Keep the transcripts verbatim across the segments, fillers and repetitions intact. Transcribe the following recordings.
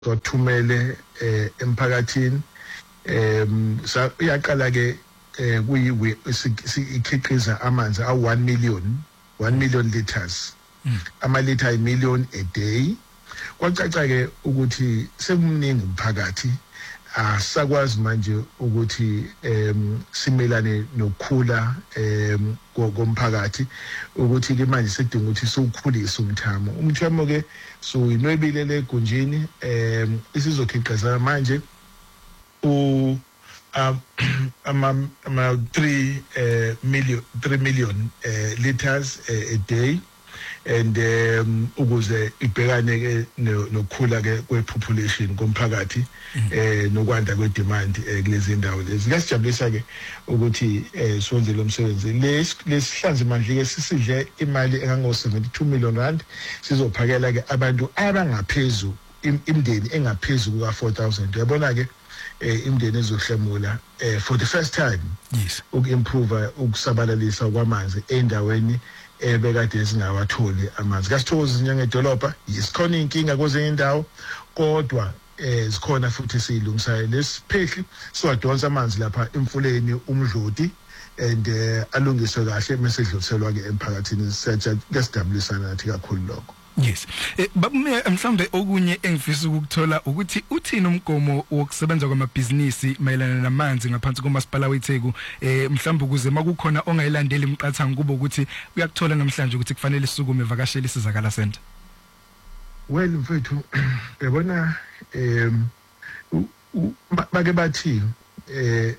sothumele emphakathini em uyaqala ke kuyi ikhiqiza amanzi a one million one million liters ama liter a million a day kwacaca ke ukuthi sekumningi umphakathi asakwazi manje ukuthi em simelane nokukhula em komphakathi ukuthi ke manje sedinga ukuthi sokukhulisa umthamo umthamo ke so inwebile legunjini em isizokhiqiza manje u ama ama three million three million liters a day and um ukuze ibhekane ke nokukhula ke kwepopulation komphakathi eh nokwanda kwedemand kulezi ndawo lezi ngasijabulisa ke ukuthi eh sonze lo msebenzi lesihlanzi manje ke sisidle imali engango seventy-two million rand sizophakela ke abantu abangaphezulu imndeni engaphezulu ka four thousand uyabona ke imndeni ezohlemula for the first time yes ukimprove ukusabalalisa kwamanzi endaweni ebekade singawatholi amanzi kasithokoza inyanga edolobha yisikhona inkinga kwezinye indawo kodwa zikhona futhi silungisayo lesiphehli siwadonsa amanzi lapha emfuleni umdloti and alungiswe kahle mesedluliselwa ke emphakathini siyaja ngesidablisana nathi kakhulu lokho. Yes. Eh babume mhlambe okunye engifisa ukuthola ukuthi uthini umgomo wokusebenza kwamabhizinisi mayelana namanzi ngaphansi komasipala weTheku eh mhlambe ukuze makukhona ongayilandeli imqathango kuba ukuthi uyakuthola namhlanje ukuthi kufanele isukume evakashela isizakala center. Well mfethu yabona em bake bathi eh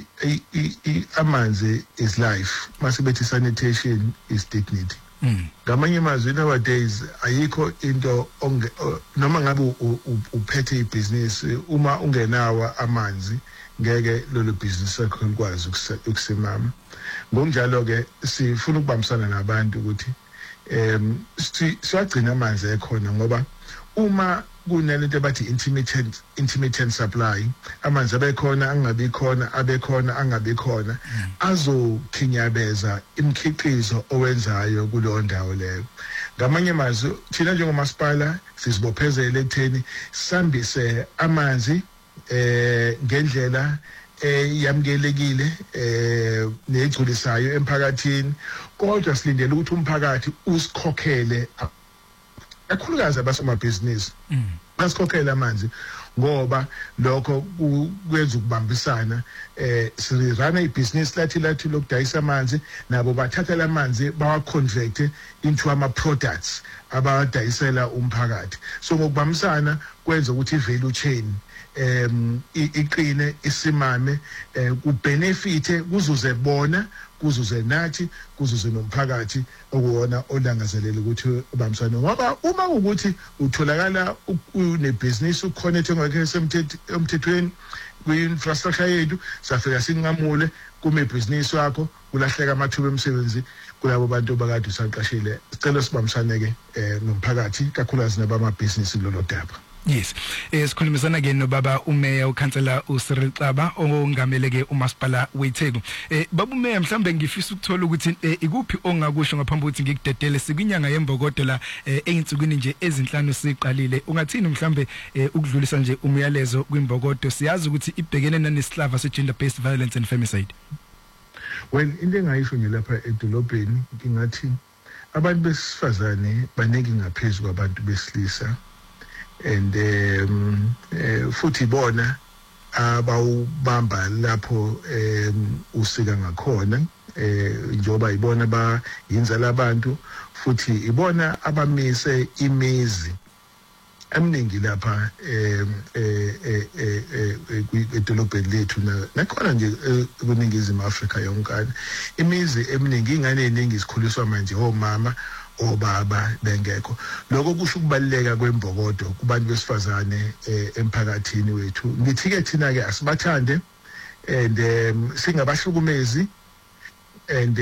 amanzi is life masibethi sanitation is dignity. Ngamanye amazwi nowadays ayikho into noma ngabe uphethe ibusiness uma ungenawa amanzi ngeke lolu business yakho likwazi ukusimama ngokunjalo ke sifuna ukubambisana nabantu ukuthi em siyagcina amanzi ekhona ngoba uma kunalento bathi intermittent intermittent supply amanzi abekhona angabi khona abekhona angabi khona azokhinyabeza imkhiqizo owenzayo kulo ndawo leyo ngamanye amazwi thina njengomasipala sizibophezele ekutheni sambise amanzi eh ngendlela eyamkelekile eh negculisayo emphakathini kodwa silindele ukuthi umphakathi usikhokhele akhulukazi abasomabhizinisi basikhokhela amanzi ngoba lokho kwenza ukubambisana eh sirana ibusiness lathi lathi lokudayisa amanzi nabo bathatha lamanzi bawa convert into ama products abadayisela umphakathi so ngokubambisana kwenza ukuthi ivalue chain em iqine isimame kubenefite kuzuze bona kuzuze nathi kuzuze nomphakathi okuwona olangazelela ukuthi ubambisana ngoba uma ukuthi utholakala une business uconnect ngeke semthethweni kwi-infrastructure yethu safika sinqamule kume business wakho kulahleka amathuba emsebenzi kulabo bantu bakade usaqashile sicela sibambisane ke nomphakathi kakhulukazi nabama business kulolo daba. Yes. Eh sikhulumisana ke no baba umeya ukhansela uCyril Xaba ongamele ke umasipala weTheku. Eh baba umeya mhlambe ngifisa ukuthola ukuthi ikuphi ongakusho ngaphambi ukuthi ngikudedele sikunyanga yembokodo la einsukwini nje ezinhlanu siqalile. Ungathini mhlambe ukudlulisa nje umyalezo kwimbokodo siyazi ukuthi ibhekene nanesihlava se gender based violence and femicide. Well into engayisho nje lapha edolobheni ngingathi abantu besifazane baneki ngaphezulu kwabantu besilisa. And um uh, futhi bona abawubamba lapho um usika ngakhona eh njoba ibona ba yinzala abantu futhi ibona abamise imizi eminingi lapha em eh eh edolobheni lethu nakhona nje kuningizimu Afrika yonkana imizi eminingi ingane eningi isikhuliswa manje omama obaba bengekho lokho kusho ukubaleka kwembokodo kubantu besifazane emphakathini wethu ngithi ke thina ke asibathande and singabahlukumezi and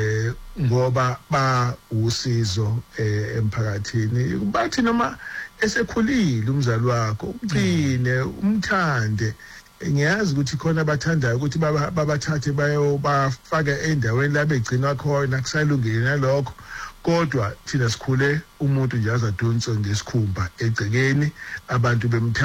ngoba ba usizo emphakathini bathi noma esekhulile umzali wakho ugcine umthande ngiyazi ukuthi khona abathandayo ukuthi babathathe bayo bafake endaweni la begcinwa khona kusalungile nalokho kodwa thina sikhule umuntu nje azadonsa ngesikhumba egcekeni abantu bemthatha